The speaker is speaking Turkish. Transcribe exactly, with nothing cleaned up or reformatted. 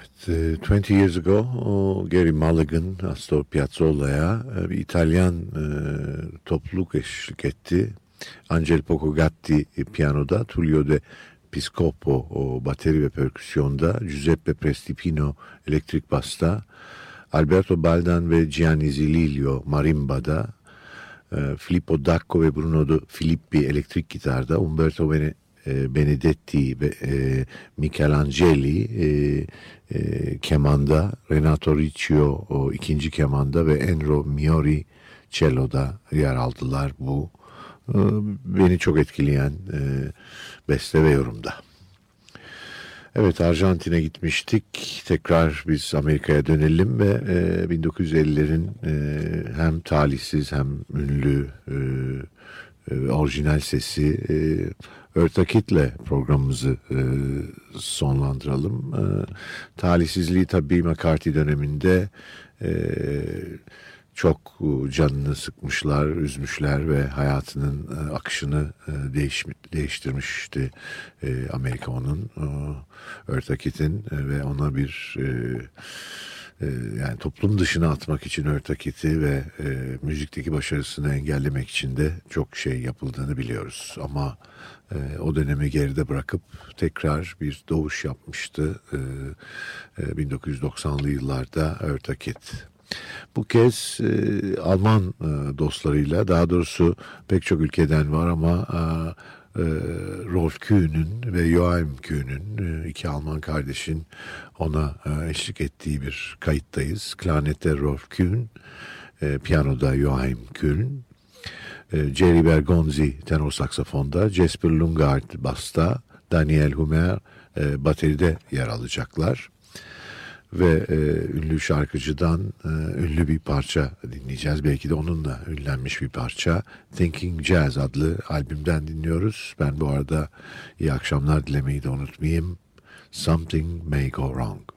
e, twenty years ago o Gary Mulligan Astor Piazzolla'ya e, bir İtalyan e, topluluk eşlik etti. Angel Pocogatti e, piyanoda, Tullio De Piscopo o bateri ve perküsyonda, Giuseppe Prestipino elektrik basta, Alberto Baldan ve Gianni Zililio marimbada, e, Filippo Dacco ve Bruno De Filippi elektrik gitarda, Umberto Bene Benedetti ve e, Michelangeli e, e, kemanda, Renato Riccio o ikinci kemanda ve Enro Miori cello'da yer aldılar bu e, beni çok etkileyen e, beste ve yorumda. Evet, Arjantin'e gitmiştik. Tekrar biz Amerika'ya dönelim ve e, bin dokuz yüz ellilerin e, hem talihsiz hem ünlü e, e, orijinal sesi e, Eartha Kitt'le programımızı e, sonlandıralım. E, talihsizliği tabii McCarthy döneminde e, çok canını sıkmışlar, üzmüşler ve hayatının e, akışını e, değiş, değiştirmişti e, Amerika onun. E, Eartha Kitt'in e, ve ona bir e, e, yani toplum dışına atmak için Eartha Kitt'i ve e, müzikteki başarısını engellemek için de çok şey yapıldığını biliyoruz. Ama e, o dönemi geride bırakıp tekrar bir doğuş yapmıştı e, e, bin dokuz yüz doksanlı yıllarda Eartha Kitt. Bu kez e, Alman e, dostlarıyla, daha doğrusu pek çok ülkeden var ama e, e, Rolf Kühn'ün ve Joachim Kühn'ün e, iki Alman kardeşin ona e, eşlik ettiği bir kayıttayız. Klarnette Rolf Kühn, e, piyanoda Joachim Kühn, e, Jerry Bergonzi tenor saksafonda, Jesper Lungard basta, Daniel Humer e, bateride yer alacaklar. Ve e, ünlü şarkıcıdan e, ünlü bir parça dinleyeceğiz. Belki de onunla ünlenmiş bir parça. Thinking Jazz adlı albümden dinliyoruz. Ben bu arada iyi akşamlar dilemeyi de unutmayayım. Something May Go Wrong.